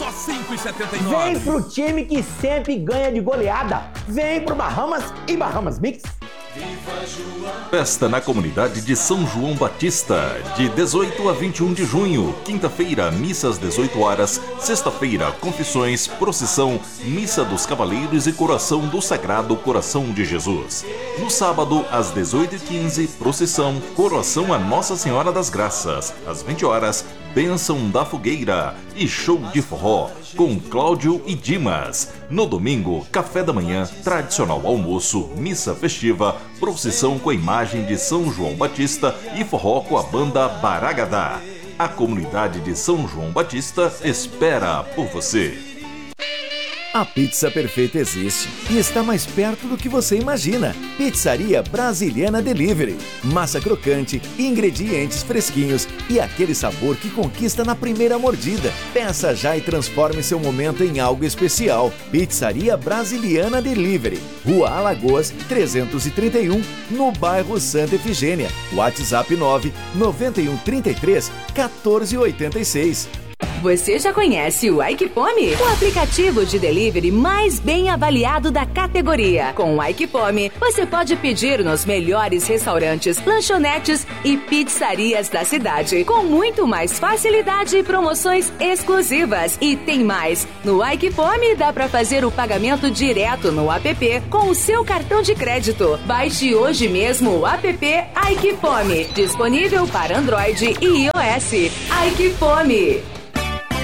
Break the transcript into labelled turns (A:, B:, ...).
A: só R$5,79.
B: Vem pro time que sempre ganha de goleada. Vem pro Bahamas e Bahamas Mix.
C: Festa na comunidade de São João Batista, de 18 a 21 de junho. Quinta-feira, missa às 18 horas. Sexta-feira, confissões, procissão, missa dos cavaleiros e coração do Sagrado Coração de Jesus. No sábado, às 18h15, procissão, coroação a Nossa Senhora das Graças. Às 20 horas, bênção da fogueira e show de forró com Cláudio e Dimas. No domingo, café da manhã, tradicional almoço, missa festiva, procissão com a imagem de São João Batista e forró com a banda Baragadá. A comunidade de São João Batista espera por você.
D: A pizza perfeita existe e está mais perto do que você imagina. Pizzaria Brasiliana Delivery. Massa crocante, ingredientes fresquinhos e aquele sabor que conquista na primeira mordida. Peça já e transforme seu momento em algo especial. Pizzaria Brasiliana Delivery. Rua Alagoas, 331, no bairro Santa Efigênia. WhatsApp 99133 1486.
E: Você já conhece o Aikipome? O aplicativo de delivery mais bem avaliado da categoria. Com o Aikipome, você pode pedir nos melhores restaurantes, lanchonetes e pizzarias da cidade, com muito mais facilidade e promoções exclusivas. E tem mais! No Aikipome dá para fazer o pagamento direto no app com o seu cartão de crédito. Baixe hoje mesmo o app Aikipome, disponível para Android e iOS. Aikipome.